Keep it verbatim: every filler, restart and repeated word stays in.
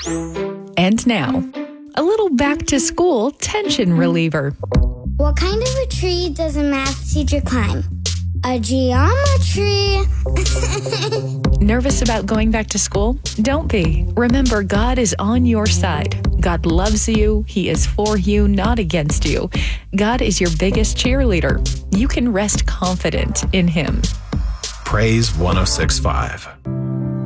And now, a little back-to-school tension reliever. What kind of a tree does a math teacher climb? A geometry. Nervous about going back to school? Don't be. Remember, God is on your side. God loves you. He is for you, not against you. God is your biggest cheerleader. You can rest confident in Him. Praise one oh six point five.